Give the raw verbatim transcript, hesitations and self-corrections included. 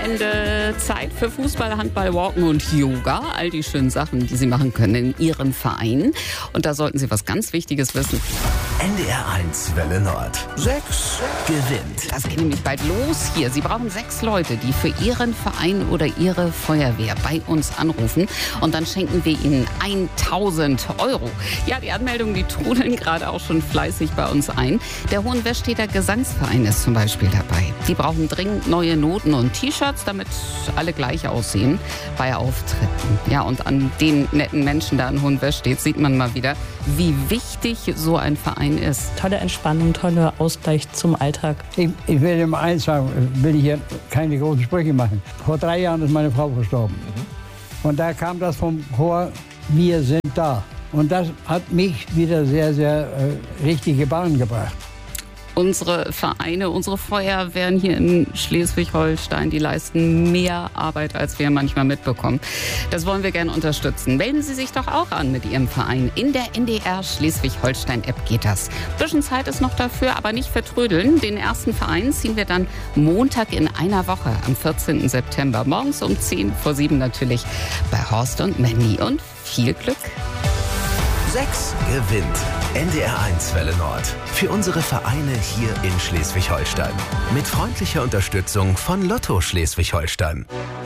Wochenende Zeit für Fußball, Handball, Walken und Yoga. All die schönen Sachen, die Sie machen können in Ihrem Verein. Und da sollten Sie was ganz Wichtiges wissen. N D R eins Welle Nord. Sechs gewinnt. Das geht nämlich bald los hier. Sie brauchen sechs Leute, die für Ihren Verein oder Ihre Feuerwehr bei uns anrufen. Und dann schenken wir Ihnen tausend Euro. Ja, die Anmeldungen, die trudeln gerade auch schon fleißig bei uns ein. Der Hohenwesteter Gesangsverein ist zum Beispiel dabei. Die brauchen dringend neue Noten und T-Shirts, damit alle gleich aussehen bei Auftritten. Ja, und an den netten Menschen da in Hohenwestedt sieht man mal wieder, wie wichtig so ein Verein ist. Tolle Entspannung, toller Ausgleich zum Alltag. Ich, ich will immer eins sagen, will ich hier keine großen Sprüche machen. Vor drei Jahren ist meine Frau verstorben. Mhm. Und da kam das vom Chor, wir sind da. Und das hat mich wieder sehr, sehr äh, richtige Bahn gebracht. Unsere Vereine, unsere Feuerwehren hier in Schleswig-Holstein, die leisten mehr Arbeit, als wir manchmal mitbekommen. Das wollen wir gerne unterstützen. Melden Sie sich doch auch an mit Ihrem Verein. In der N D R Schleswig-Holstein-App geht das. Bisschen Zeit ist noch dafür, aber nicht vertrödeln. Den ersten Verein ziehen wir dann Montag in einer Woche, am vierzehnten September. Morgens um zehn vor sieben natürlich bei Horst und Mandy. Und viel Glück! Sechs gewinnt. N D R eins Welle Nord. Für unsere Vereine hier in Schleswig-Holstein. Mit freundlicher Unterstützung von Lotto Schleswig-Holstein.